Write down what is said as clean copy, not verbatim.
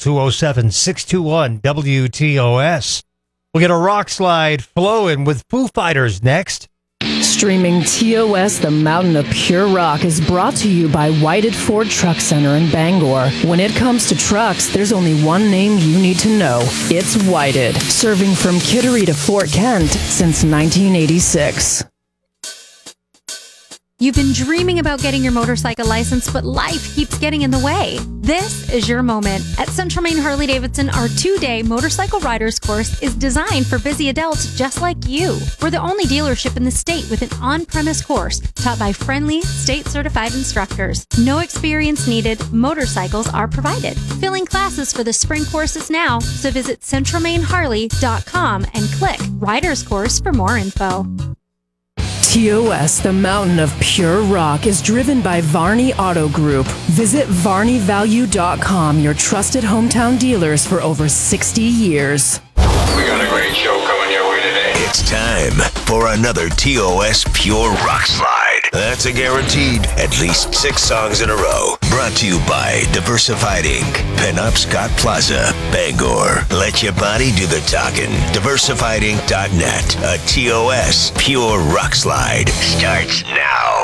207-621-WTOS. We'll get a rock slide flowing with Foo Fighters next. Streaming TOS, the Mountain of Pure Rock, is brought to you by Whited Ford Truck Center in Bangor. When it comes to trucks, there's only one name you need to know. It's Whited, serving from Kittery to Fort Kent since 1986. You've been dreaming about getting your motorcycle license, but life keeps getting in the way. This is your moment. At Central Maine Harley-Davidson, our 2-day motorcycle riders course is designed for busy adults just like you. We're the only dealership in the state with an on-premise course taught by friendly, state-certified instructors. No experience needed. Motorcycles are provided. Filling classes for the spring courses now, so visit centralmaineharley.com and click Riders Course for more info. TOS, the Mountain of Pure Rock, is driven by Varney Auto Group. Visit VarneyValue.com, your trusted hometown dealers for over 60 years. We got a great show coming your way today. It's time for another TOS Pure Rock Slide. That's a guaranteed at least 6 songs in a row. Brought to you by Diversified Inc., Pinup Scott Plaza, Bangor. Let your body do the talking. DiversifiedInc.net. A TOS Pure Rock Slide starts now.